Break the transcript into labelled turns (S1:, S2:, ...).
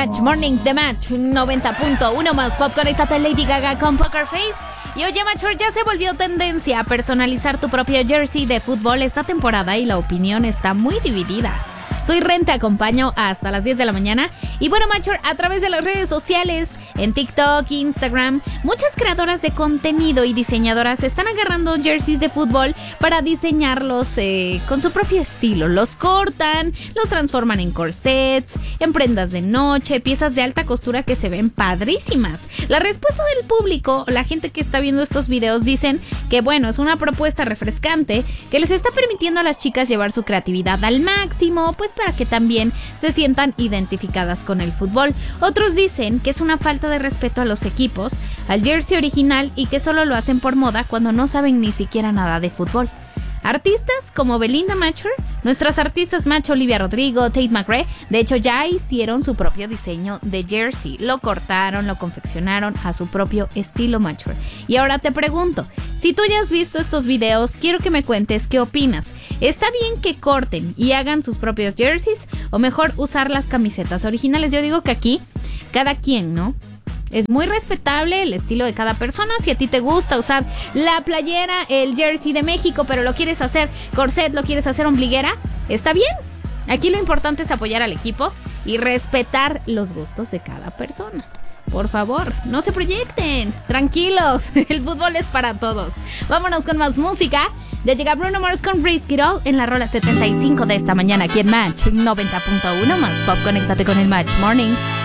S1: Match Morning, The Match 90.1 más pop. Conéctate Lady Gaga con Poker Face. Y oye, Machor, ya se volvió tendencia a personalizar tu propio jersey de fútbol esta temporada y la opinión está muy dividida. Soy Ren, te acompaño hasta las 10 de la mañana. Y bueno, Machor, a través de las redes sociales, en TikTok, Instagram, muchas creadoras de contenido y diseñadoras están agarrando jerseys de fútbol para diseñarlos con su propio estilo. Los cortan, los transforman en corsets, en prendas de noche, piezas de alta costura que se ven padrísimas. La respuesta del público, la gente que está viendo estos videos, dicen que bueno, es una propuesta refrescante que les está permitiendo a las chicas llevar su creatividad al máximo, pues para que también se sientan identificadas con el fútbol. Otros dicen que es una falta de respeto a los equipos, al jersey original y que solo lo hacen por moda cuando no saben ni siquiera nada de fútbol. Artistas como Belinda Macher, nuestras artistas Macho, Olivia Rodrigo, Tate McRae, de hecho ya hicieron su propio diseño de jersey. Lo cortaron, lo confeccionaron a su propio estilo Macher. Y ahora te pregunto, si tú ya has visto estos videos, quiero que me cuentes qué opinas. ¿Está bien que corten y hagan sus propios jerseys o mejor usar las camisetas originales? Yo digo que aquí, cada quien, ¿no? Es muy respetable el estilo de cada persona. Si a ti te gusta usar la playera, el jersey de México, pero lo quieres hacer corset, lo quieres hacer ombliguera, está bien. Aquí lo importante es apoyar al equipo y respetar los gustos de cada persona. Por favor, no se proyecten. Tranquilos, el fútbol es para todos. Vámonos con más música. Ya llega Bruno Mars con Risk It All en la rola 75 de esta mañana aquí en Match 90.1 más pop. Conéctate con el Match Morning.